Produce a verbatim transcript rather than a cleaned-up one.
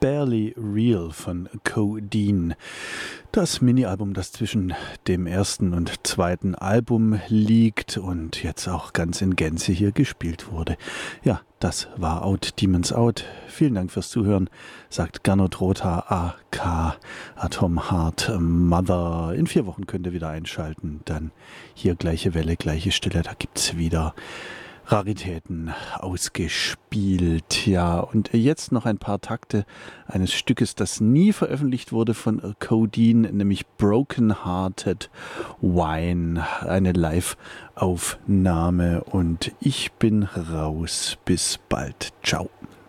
Barely Real von Codeine. Das Mini-Album, das zwischen dem ersten und zweiten Album liegt und jetzt auch ganz in Gänze hier gespielt wurde. Ja, das war Out Demons Out. Vielen Dank fürs Zuhören, sagt Gernot Rotha, A K Atom Heart Mother. In vier Wochen könnt ihr wieder einschalten. Dann hier gleiche Welle, gleiche Stille. Da gibt's wieder Raritäten ausgespielt. Ja, und jetzt noch ein paar Takte eines Stückes, das nie veröffentlicht wurde von Codeine, nämlich Broken Hearted Wine, eine Live-Aufnahme. Und ich bin raus. Bis bald. Ciao.